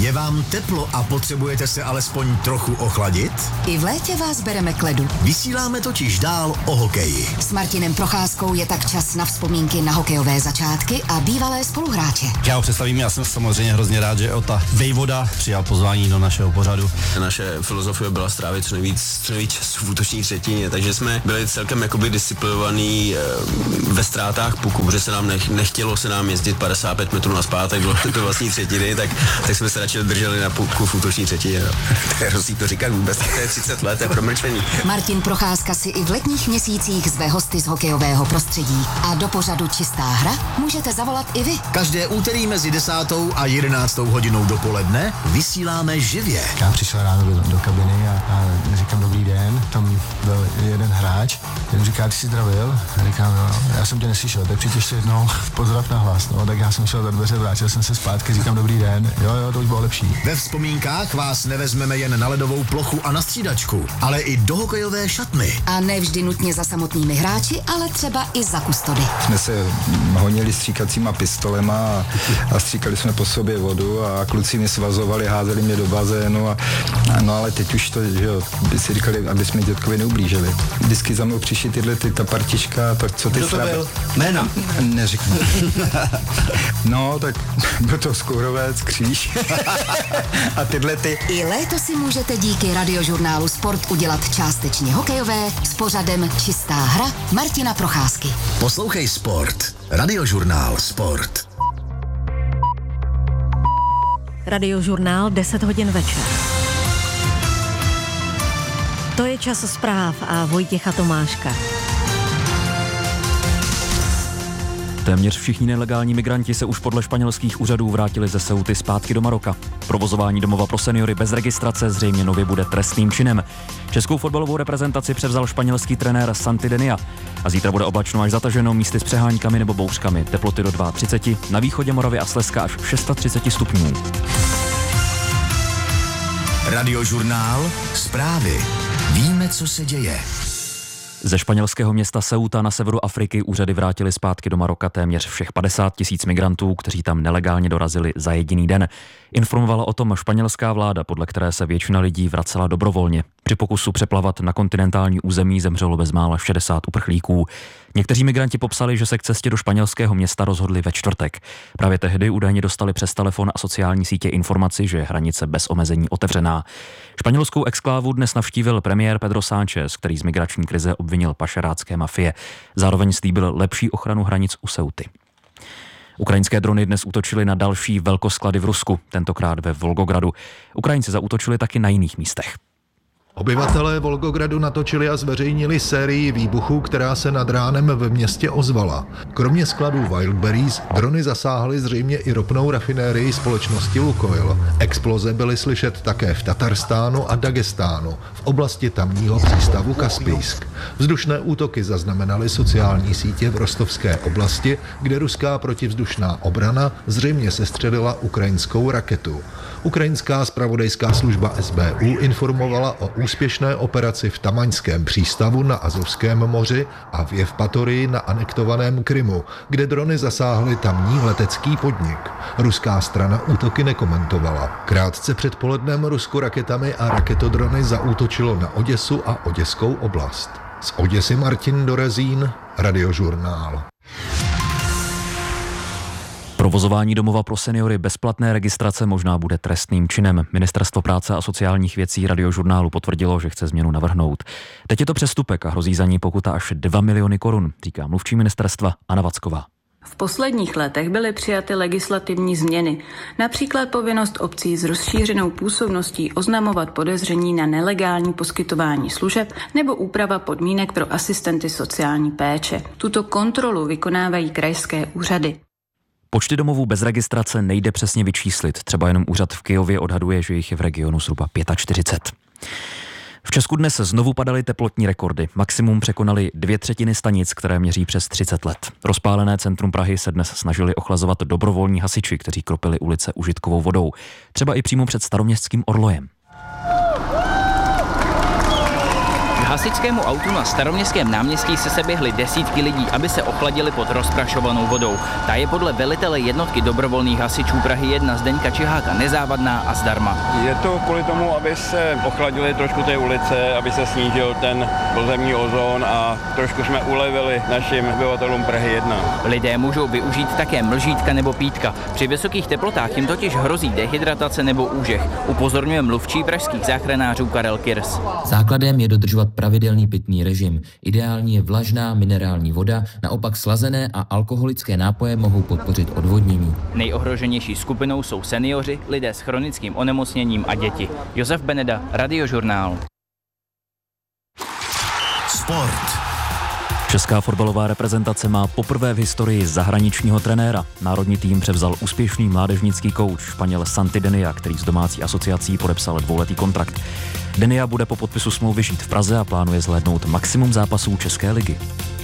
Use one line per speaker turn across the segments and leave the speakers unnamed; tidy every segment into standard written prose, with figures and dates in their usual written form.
Je vám teplo a potřebujete se alespoň trochu ochladit?
I v létě vás bereme k ledu.
Vysíláme totiž dál o hokeji.
S Martinem Procházkou je tak čas na vzpomínky na hokejové začátky a bývalé spoluhráče.
Já ho představím, já jsem samozřejmě hrozně rád, že Ota Vejvoda přijal pozvání do našeho pořadu.
Naše filozofie byla strávit co nejvíc času v útoční třetině, takže jsme byli celkem jakoby disciplinovaní ve ztrátách puku, protože se nám nechtělo se nám jezdit 55 metrů nazpátek do vlastní třetiny, tak jsme se radši drželi na puku v útoční třetině. No. To je hrozný to říkat vůbec, to je 30 let, to je promlčení.
Martin Procházka si i v letních měsících zve hosty z hokejového prostředí a do pořadu Čistá hra můžete zavolat i vy.
Každé úterý mezi 10. a 11. hodinou dopoledne vysíláme živě.
Já přišel ráno do kabiny a říkám dobrý den, tam byl jeden hráč, ten říká, ty jsi zdravil? A říkám, no, já jsem tě neslyšel, tak přijď ještě jednou pozdrav na hlas, no, tak já jsem šel za dveře, vrátil jsem se zpátky, říkám dobrý den, jo, to už bylo lepší.
Ve vzpomínkách vás nevezmeme jen na ledovou plochu a na střídačku, ale i do hokejové šatny.
A ne vždy nutně za samotnými hráči, ale třeba i za kustody.
Jsme se honili stříkacíma pistolema a stříkali jsme po sobě vodu a kluci mě svazovali, házeli mě do bazénu no ale teď už to, že jo, by si říkali, aby jsme dětkovi neublížili. Vždycky za mnou přišli ta partička, tak co ty
Kdo to byl? Jména?
Neříkám. No, tak byl to Skourovec, Kříž a tyhle ty.
I léto si můžete díky radiožurnálu Sport udělat částečně hokejové s pořadem Čistá hra Martina Procházky.
Poslouchej Sport. Radiožurnál Sport.
Radiožurnál 10 hodin večer. To je čas zpráv a Vojtěcha Tomáška.
Téměř všichni nelegální migranti se už podle španělských úřadů vrátili ze Ceuty zpátky do Maroka. Provozování domova pro seniory bez registrace zřejmě nově bude trestným činem. Českou fotbalovou reprezentaci převzal španělský trenér Santi Denia a zítra bude oblačno až zataženo, místy s přeháňkami nebo bouřkami. Teploty do 32, na východě Moravy a Slezska až 630 stupňů.
Radiožurnál Zprávy. Víme, co se děje.
Ze španělského města Ceuta na severu Afriky úřady vrátili zpátky do Maroka téměř všech 50 000 migrantů, kteří tam nelegálně dorazili za jediný den. Informovala o tom španělská vláda, podle které se většina lidí vracela dobrovolně. Při pokusu přeplavat na kontinentální území zemřelo bezmála 60 uprchlíků. Někteří migranti popsali, že se k cestě do španělského města rozhodli ve čtvrtek. Právě tehdy údajně dostali přes telefon a sociální sítě informaci, že je hranice bez omezení otevřená. Španělskou exklávu dnes navštívil premiér Pedro Sánchez, který z migrační krize obvinil pašerácké mafie. Zároveň slíbil lepší ochranu hranic u Ceuty. Ukrajinské drony dnes útočily na další velkosklady v Rusku, tentokrát ve Volgogradu. Ukrajinci zaútočili taky na jiných místech.
Obyvatelé Volgogradu natočili a zveřejnili sérii výbuchů, která se nad ránem ve městě ozvala. Kromě skladů Wildberries drony zasáhly zřejmě i ropnou rafinérii společnosti Lukoil. Exploze byly slyšet také v Tatarstánu a Dagestánu, v oblasti tamního přístavu Kaspijsk. Vzdušné útoky zaznamenaly sociální sítě v rostovské oblasti, kde ruská protivzdušná obrana zřejmě sestřelila ukrajinskou raketu. Ukrajinská zpravodajská služba SBU informovala o úspěšné operaci v Tamaňském přístavu na Azovském moři a v Jevpatorii na anektovaném Krymu, kde drony zasáhly tamní letecký podnik. Ruská strana útoky nekomentovala. Krátce před polednem Rusko raketami a raketodrony zaútočilo na Oděsu a Oděskou oblast. Z Oděsy Martin Dorezín, Radiožurnál.
Provozování domova pro seniory bezplatné registrace možná bude trestným činem. Ministerstvo práce a sociálních věcí Radiožurnálu potvrdilo, že chce změnu navrhnout. Teď je to přestupek a hrozí za ní pokuta až 2 miliony korun, říká mluvčí ministerstva Anna Vacková.
V posledních letech byly přijaty legislativní změny, například povinnost obcí s rozšířenou působností oznamovat podezření na nelegální poskytování služeb nebo úprava podmínek pro asistenty sociální péče. Tuto kontrolu vykonávají krajské úřady.
Počty domovů bez registrace nejde přesně vyčíslit. Třeba jenom úřad v Kyjově odhaduje, že jich je v regionu zhruba 45. V Česku dnes znovu padaly teplotní rekordy. Maximum překonaly 2/3 stanic, které měří přes 30 let. Rozpálené centrum Prahy se dnes snažili ochlazovat dobrovolní hasiči, kteří kropili ulice užitkovou vodou. Třeba i přímo před staroměstským orlojem.
hasičskému autu na Staroměstském náměstí se seběhly desítky lidí, aby se ochladili pod rozprašovanou vodou. Ta je podle velitele jednotky dobrovolných hasičů Prahy 1 Zdeňka Čiháka nezávadná a zdarma.
Je to kvůli tomu, aby se ochladili trošku té ulice, aby se snížil ten pozemní ozon a trošku jsme ulevili našim obyvatelům Prahy 1.
Lidé můžou využít také mlžítka nebo pítka. Při vysokých teplotách jim totiž hrozí dehydratace nebo úžeh, upozorňuje mluvčí pražských záchranářů Karel Kirs.
Základem je dodržovat pravidelný pitný režim. Ideální je vlažná minerální voda, naopak slazené a alkoholické nápoje mohou podpořit odvodnění.
Nejohroženější skupinou jsou seniori, lidé s chronickým onemocněním a děti. Josef Beneda, Radiožurnál.
Sport.
Česká fotbalová reprezentace má poprvé v historii zahraničního trenéra. Národní tým převzal úspěšný mládežnický kouč Španěl Santi Denia, který s domácí asociací podepsal 2letý kontrakt. Denia bude po podpisu smlouvy žít v Praze a plánuje zhlédnout maximum zápasů České ligy.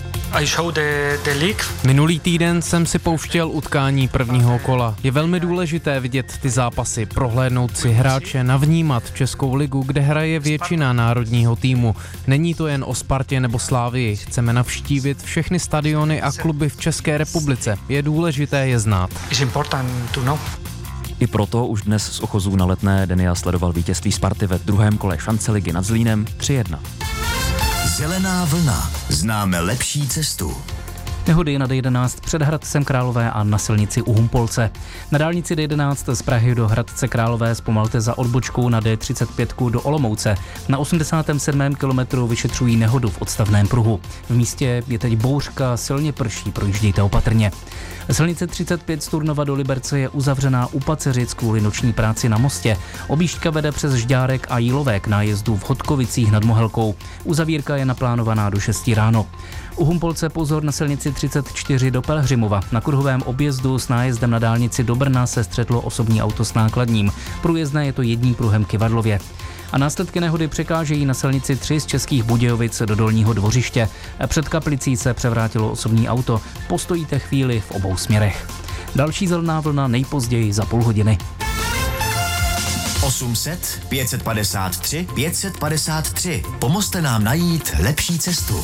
Minulý týden jsem si pouštěl utkání prvního kola. Je velmi důležité vidět ty zápasy, prohlédnout si hráče, navnímat Českou ligu, kde hraje většina národního týmu. Není to jen o Spartě nebo Slávii. Chceme navštívit všechny stadiony a kluby v České republice. Je důležité je znát.
I proto už dnes z Ochozů na Letné Denia sledoval vítězství Sparty ve druhém kole šance ligy nad Zlínem 3-1.
Zelená vlna. Známe lepší cestu.
Nehody na D11 před Hradcem Králové a na silnici u Humpolce. Na dálnici D11 z Prahy do Hradce Králové zpomalte za odbočkou na D35 do Olomouce. Na 87. kilometru vyšetřují nehodu v odstavném pruhu. V místě je teď bouřka, silně prší, projíždějte opatrně. Silnice 35 z Turnova do Liberce je uzavřená u Paceřic kvůli noční práci na mostě. Objížďka vede přes Žďárek a Jílové k nájezdu v Hodkovicích nad Mohelkou. Uzavírka je naplánovaná do 6 ráno. U Humpolce pozor na silnici 34 do Pelhřimova. Na kruhovém objezdu s nájezdem na dálnici do Brna se střetlo osobní auto s nákladním. Průjezdné je to jedním pruhem k Ivadlově. A následky nehody překážejí na silnici 3 z Českých Budějovic do Dolního Dvořiště. Před Kaplicí se převrátilo osobní auto. Postojíte chvíli v obou směrech. Další zelená vlna nejpozději za půl hodiny.
800 553 553. Pomozte nám najít lepší cestu.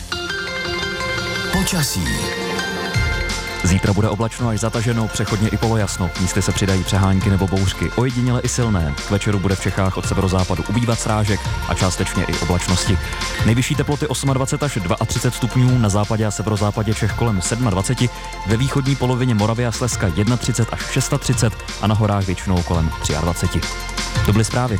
Počasí.
Zítra bude oblačno až zataženo, přechodně i polojasno. Místy se přidají přehánky nebo bouřky, ojediněle i silné. K večeru bude v Čechách od severozápadu ubývat srážek a částečně i oblačnosti. Nejvyšší teploty 28 až 32 stupňů, na západě a severozápadě Čech kolem 27, ve východní polovině Moravy a Slezska 31 až 36 a na horách většinou kolem 23. To byly zprávy.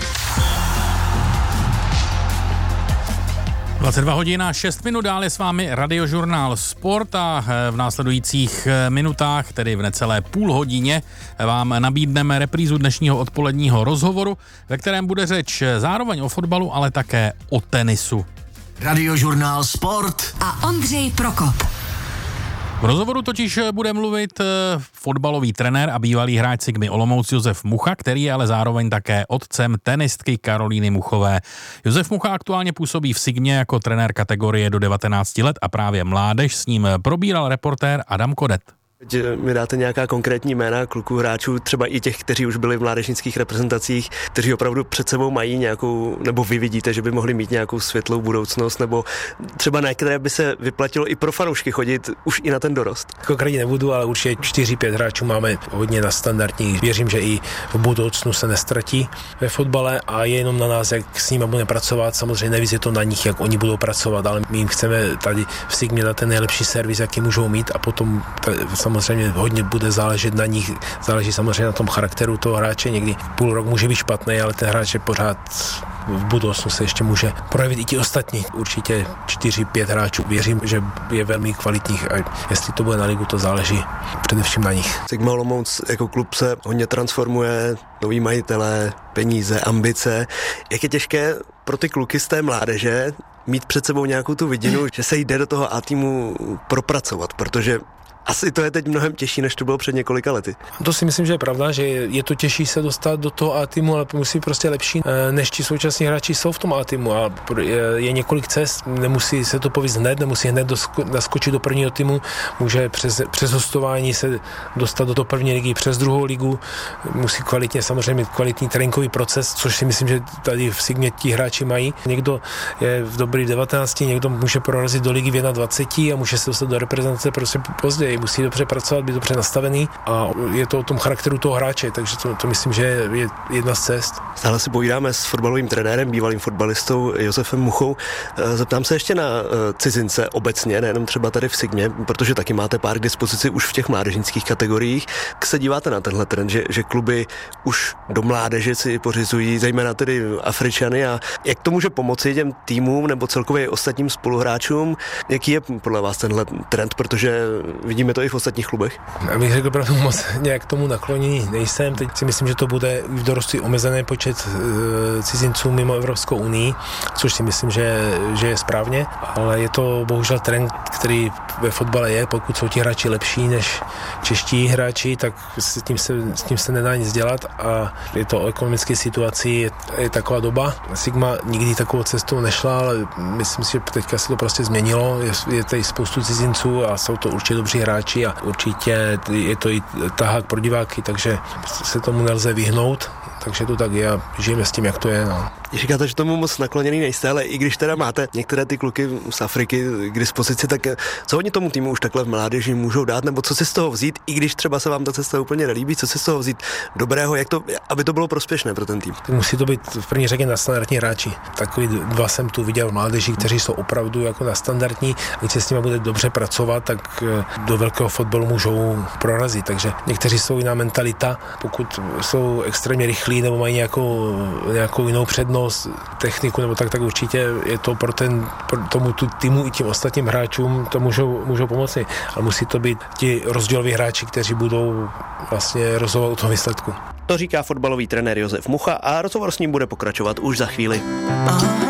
22 hodin a 6 minut, dále s vámi Radiožurnál Sport a v následujících minutách, tedy v necelé půl hodině, vám nabídneme reprízu dnešního odpoledního rozhovoru, ve kterém bude řeč zároveň o fotbalu, ale také o tenisu.
Radiožurnál Sport
a Ondřej Prokop.
V rozhovoru totiž bude mluvit fotbalový trenér a bývalý hráč Sigmy Olomouc Josef Mucha, který je ale zároveň také otcem tenistky Karolíny Muchové. Josef Mucha aktuálně působí v Sigmě jako trenér kategorie do 19 let a právě mládež s ním probíral reportér Adam Kodet.
Mi dáte nějaká konkrétní jména kluků, hráčů, třeba i těch, kteří už byli v mládežnických reprezentacích, kteří opravdu před sebou mají nějakou, nebo vy vidíte, že by mohli mít nějakou světlou budoucnost, nebo třeba na které by se vyplatilo i pro fanoušky chodit už i na ten dorost?
Konkrétně nebudu, ale určitě 4-5 hráčů máme hodně na standardní. Věřím, že i v budoucnu se nestratí ve fotbale a je jenom na nás, jak s nimi budeme pracovat. Samozřejmě nevíc je to na nich, jak oni budou pracovat, ale my jim chceme tady v Sigmě dát ten nejlepší servis, jaký můžou mít a potom samozřejmě hodně bude záležet na nich, záleží samozřejmě na tom charakteru toho hráče, někdy půl rok může být špatný, ale ten hráč je pořád v budoucnu se ještě může projevit i ti ostatní. Určitě 4-5 hráčů. Věřím, že je velmi kvalitních a jestli to bude na ligu, to záleží především na nich.
Sigma Olomouc jako klub se hodně transformuje, noví majitelé, peníze, ambice. Jak je těžké pro ty kluky z té mládeže mít před sebou nějakou tu vidinu, že se jde do toho A týmu propracovat, protože asi to je teď mnohem těžší, než to bylo před několika lety.
To si myslím, že je pravda, že je to těžší se dostat do toho A-týmu, ale musí prostě lepší, než ti současní hráči jsou v tom A-týmu. A je několik cest, nemusí se to povíct hned, nemusí hned naskočit do prvního týmu, může přes hostování se dostat do první ligy, přes druhou ligu, musí kvalitně samozřejmě mít kvalitní tréninkový proces, což si myslím, že tady v Sigmě ti hráči mají. Někdo je v dobrý 19, někdo může prorazit do ligy v 21 a může se dostat do reprezentace prostě později. Musí dobře pracovat, být dobře nastavený a je to o tom charakteru toho hráče, takže to myslím, že je jedna z cest.
Stále si povídáme s fotbalovým trenérem, bývalým fotbalistou Josefem Muchou. Zeptám se ještě na cizince obecně, nejenom třeba tady v Sigmě, protože taky máte pár k dispozici už v těch mládežnických kategoriích. Jak se díváte na tenhle trend, že kluby už do mládeže si pořizují, zejména tedy Afričany, a jak to může pomoci těm týmům nebo celkově ostatním spoluhráčům? Jaký je podle vás tenhle trend, protože vidíme to i v ostatních klubech?
Abych řekl pravdu, moc nějak tomu nakloněný nejsem. Teď si myslím, že to bude v dorostu omezený počet cizinců mimo Evropskou unii, což si myslím, že je správně, ale je to bohužel trend, který ve fotbale je. Pokud jsou ti hráči lepší než čeští hráči, tak s tím se nedá nic dělat a je to o ekonomické situaci, je taková doba. Sigma nikdy takovou cestou nešla, ale myslím si, že teďka se to prostě změnilo. Je tady spoustu cizinců a jsou to určitě dobří hráči a určitě je to i tahák pro diváky, takže se tomu nelze vyhnout. Takže to tak je a žijeme s tím, jak to je. No.
Říkáte, že tomu moc nakloněný nejste, ale i když teda máte některé ty kluky z Afriky k dispozici, tak co oni tomu týmu už takhle v mládeži můžou dát, nebo co si z toho vzít, i když třeba se vám ta cesta úplně nelíbí, co si z toho vzít dobrého, aby to bylo prospěšné pro ten tým?
Musí to být v první řadě na standardní hráči. Takový dva jsem tu viděl v mládeži, kteří jsou opravdu jako na standardní, když se s nimi bude dobře pracovat, tak do velkého fotbalu můžou prorazit. Takže někteří jsou jiná mentalita, pokud jsou extrémně rychlí nebo mají nějakou jinou přednost, techniku nebo tak určitě je to pro tomu týmu i těm ostatním hráčům to můžou pomoci. Ale musí to být ti rozdíloví hráči, kteří budou vlastně rozhodovat o tom výsledku.
To říká fotbalový trenér Josef Mucha a rozhovor s ním bude pokračovat už za chvíli.